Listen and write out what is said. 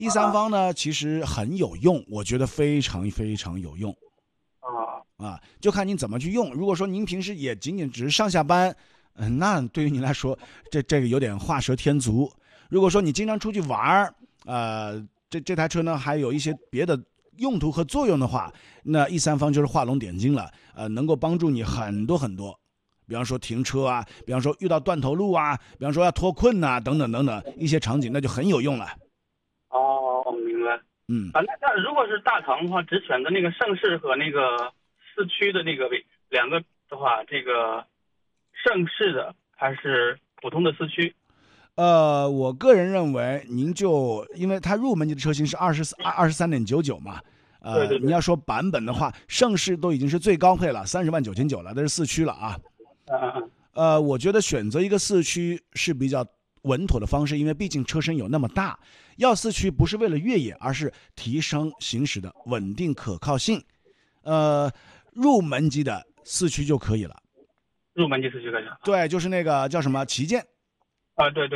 E3方呢其实很有用，我觉得非常非常有用。就看您怎么去用。如果说您平时也仅仅只是上下班，那对于您来说，这个有点画蛇添足。如果说你经常出去玩，这台车呢还有一些别的用途和作用的话，那E3方就是画龙点睛了，能够帮助你很多很多。比方说停车啊，比方说遇到断头路啊，比方说要脱困啊，等等等等一些场景，那就很有用了。 明白。那如果是大唐的话，只选择那个盛世和那个四驱的那个两个的话，这个盛世的还是普通的四驱？ 我个人认为，您就因为它入门级的车型是23.99嘛， 对。 你要说版本的话，盛世都已经是最高配了，30.99万了，这是四驱了啊。我觉得选择一个四驱是比较稳妥的方式，因为毕竟车身有那么大，要四驱不是为了越野，而是提升行驶的稳定可靠性。入门级的四驱就可以了。 入门级四驱可以了。 对，就是那个叫什么旗舰。 对。